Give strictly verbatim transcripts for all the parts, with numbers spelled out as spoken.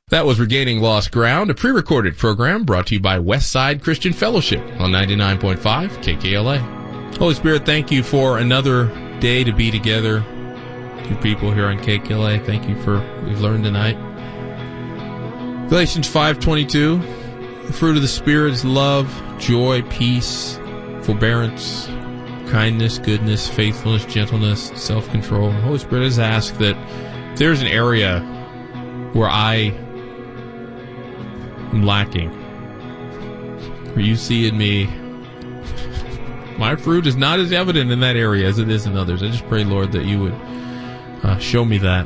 That was Regaining Lost Ground, a pre-recorded program brought to you by Westside Christian Fellowship on ninety-nine point five K K L A. Holy Spirit, thank you for another day to be together. You people here on K K L A, thank you for what we've learned tonight. Galatians five twenty-two, the fruit of the Spirit is love, joy, peace, forbearance, kindness, goodness, faithfulness, gentleness, self-control. Holy Spirit, I just ask that if there's an area where I am lacking, where you see in me, my fruit is not as evident in that area as it is in others. I just pray, Lord, that you would uh, show me that,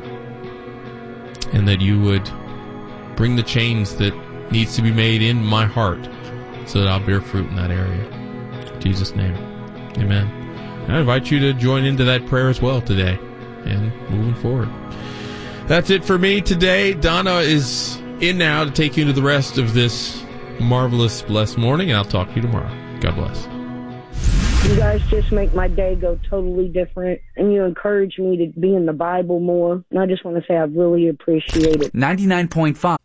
and that you would bring the change that needs to be made in my heart so that I'll bear fruit in that area. In Jesus' name, amen. And I invite you to join into that prayer as well today and moving forward. That's it for me today. Donna is in now to take you into the rest of this marvelous, blessed morning, and I'll talk to you tomorrow. God bless. You guys just make my day go totally different, and you encourage me to be in the Bible more, and I just want to say I really appreciate it. ninety-nine point five.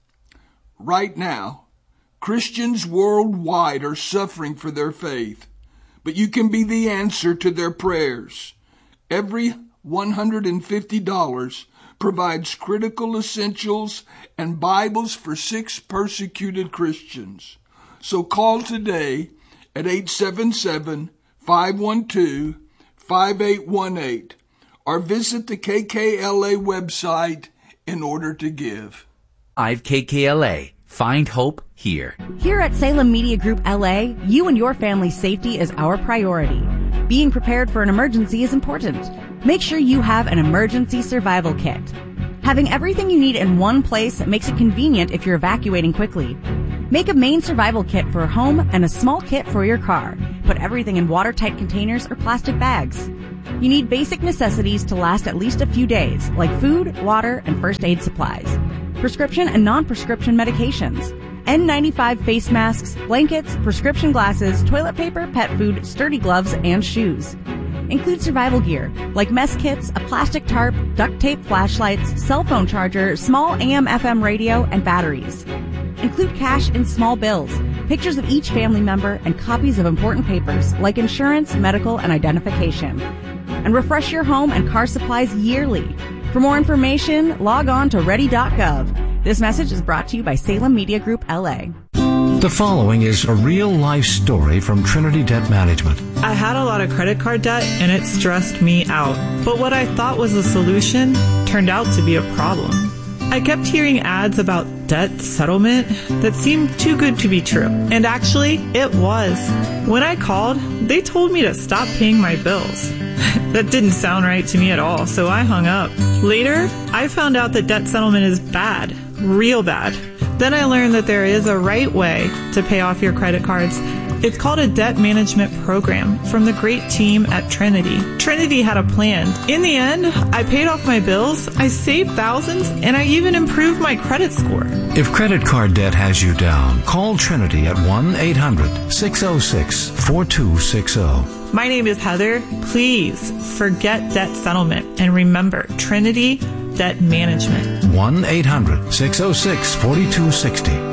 Right now, Christians worldwide are suffering for their faith, but you can be the answer to their prayers. Every one hundred fifty dollars provides critical essentials and Bibles for six persecuted Christians. So call today at eight seven seven, five one two, five eight one eight or visit the K K L A website in order to give. five K K L A. Find hope here. Here at Salem Media Group L A, you and your family's safety is our priority. Being prepared for an emergency is important. Make sure you have an emergency survival kit. Having everything you need in one place makes it convenient if you're evacuating quickly. Make a main survival kit for a home and a small kit for your car. Put everything in watertight containers or plastic bags. You need basic necessities to last at least a few days, like food, water, and first aid supplies. Prescription and non-prescription medications. N ninety-five face masks, blankets, prescription glasses, toilet paper, pet food, sturdy gloves, and shoes. Include survival gear, like mess kits, a plastic tarp, duct tape flashlights, cell phone charger, small A M F M radio, and batteries. Include cash and small bills, pictures of each family member, and copies of important papers, like insurance, medical, and identification. And refresh your home and car supplies yearly. For more information, log on to ready dot gov. This message is brought to you by Salem Media Group L A. The following is a real-life story from Trinity Debt Management. I had a lot of credit card debt, and it stressed me out. But what I thought was a solution turned out to be a problem. I kept hearing ads about debt settlement that seemed too good to be true. And actually, it was. When I called, they told me to stop paying my bills. That didn't sound right to me at all, so I hung up. Later, I found out that debt settlement is bad, real bad. Then I learned that there is a right way to pay off your credit cards. It's called a debt management program from the great team at Trinity. Trinity had a plan. In the end, I paid off my bills, I saved thousands, and I even improved my credit score. If credit card debt has you down, call Trinity at one eight hundred, six oh six, four two six oh. My name is Heather. Please forget debt settlement and remember Trinity Debt Management. one eight hundred, six oh six, four two six oh.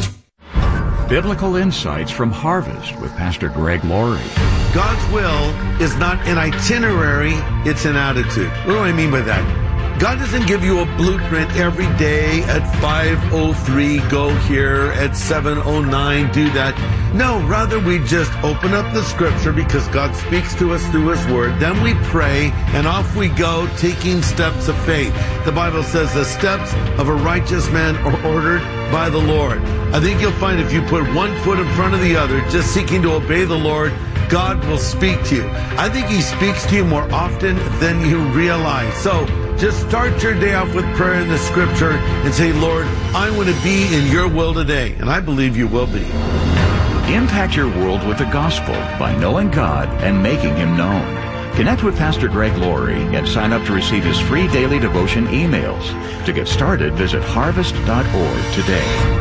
Biblical Insights from Harvest with Pastor Greg Laurie. God's will is not an itinerary, it's an attitude. What do I mean by that? God doesn't give you a blueprint every day at five oh three, go here, at seven oh nine, do that. No, rather we just open up the scripture because God speaks to us through His Word. Then we pray, and off we go, taking steps of faith. The Bible says the steps of a righteous man are ordered by the Lord. I think you'll find if you put one foot in front of the other, just seeking to obey the Lord, God will speak to you. I think He speaks to you more often than you realize. So just start your day off with prayer in the scripture and say, Lord, I want to be in your will today. And I believe you will be. Impact your world with the gospel by knowing God and making Him known. Connect with Pastor Greg Laurie and sign up to receive his free daily devotion emails. To get started, visit harvest dot org today.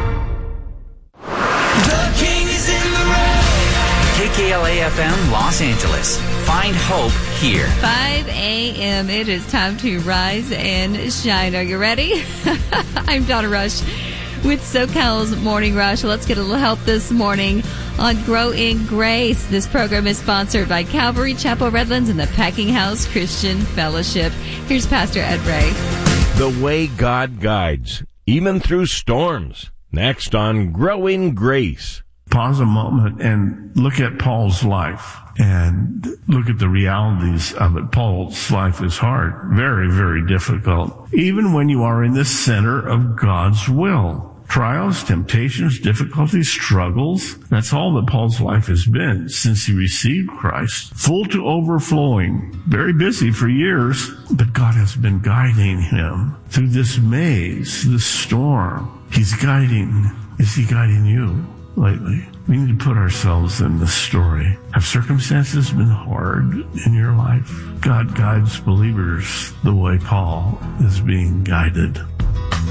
K K L A F M Los Angeles. Find hope here. five a.m. It is time to rise and shine. Are you ready? I'm Donna Rush. with SoCal's Morning Rush. Let's get a little help this morning on Grow in Grace. This program is sponsored by Calvary Chapel Redlands and the Packing House Christian Fellowship. Here's Pastor Ed Ray. The way God guides, even through storms. Next on Grow in Grace. Pause a moment and look at Paul's life and look at the realities of it. Paul's life is hard, very, very difficult, even when you are in the center of God's will. Trials, temptations, difficulties, struggles. That's all that Paul's life has been since he received Christ. Full to overflowing. Very busy for years, but God has been guiding him through this maze, this storm. He's guiding. Is he guiding you lately? We need to put ourselves in this story. Have circumstances been hard in your life? God guides believers the way Paul is being guided.